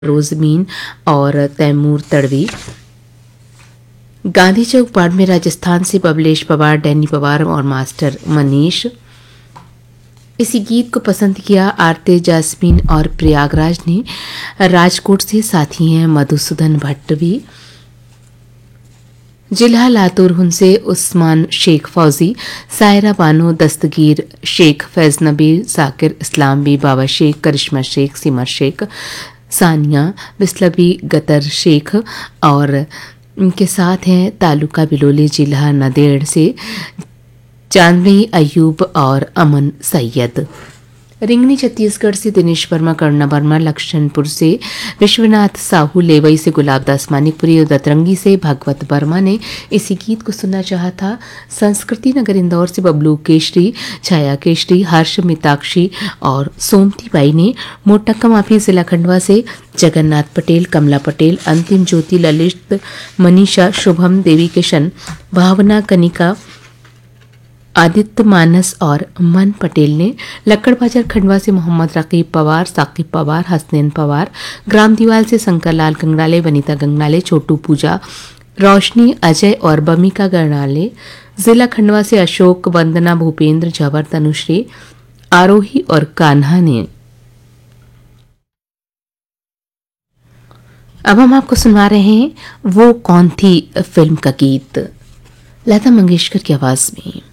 रोजमीन और तैमूर तड़वी। गांधी चौक बाड़मेर राजस्थान से बबलेश पवार, डैनी पवार और मास्टर मनीष। इसी गीत को पसंद किया आरते, जास्मीन और प्रयागराज ने। राजकोट से साथी हैं मधुसूदन भट्ट भी। जिला लातूर से उस्मान शेख फौजी, सायरा बानो, दस्तगीर शेख, फैज नबी, जाकिर इस्लाम भी, बाबा शेख, करिश्मा शेख, सिमर शेख, सानिया बिस्लबी, गतर शेख और इनके साथ हैं तालुका बिलोली जिला नांदेड़ से चांदनी अयूब और अमन सैयद। रिंगनी छत्तीसगढ़ से दिनेश वर्मा, करुणा वर्मा, लक्षणपुर से विश्वनाथ साहू, लेवई से गुलाबदास मानिकपुरी और दतरंगी से भगवत वर्मा ने इसी गीत को सुनना चाहा था। संस्कृति नगर इंदौर से बबलू केशरी, छाया केशरी, हर्ष मिताक्षी और सोमती बाई ने। मोटक्का माफी जिला खंडवा से जगन्नाथ पटेल, कमला पटेल, अंतिम ज्योति, ललित, मनीषा, शुभम, देवी किशन, भावना, कनिका, आदित्य मानस और मन पटेल ने। लक्कड़ बाजार खंडवा से मोहम्मद रकीब पवार, साकिब पवार, हसनैन पवार, ग्राम दीवाल से शंकरलाल गंगनाले, वनीता गंगनाले, छोटू पूजा, रोशनी, अजय और बमिका गंगनाले। जिला खंडवा से अशोक, वंदना, भूपेंद्र, जवर, तनुश्री, आरोही और कान्हा ने। अब हम आपको सुना रहे हैं वो कौन थी फिल्म का गीत, लता मंगेशकर की आवाज में।